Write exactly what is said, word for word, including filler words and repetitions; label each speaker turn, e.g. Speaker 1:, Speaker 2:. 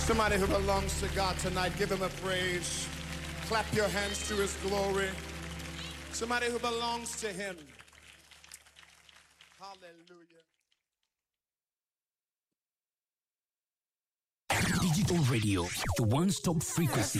Speaker 1: Somebody who belongs to God tonight, give him a praise. Clap your hands to his glory. Somebody who belongs to him. Hallelujah.
Speaker 2: Digital Radio, the one-stop frequency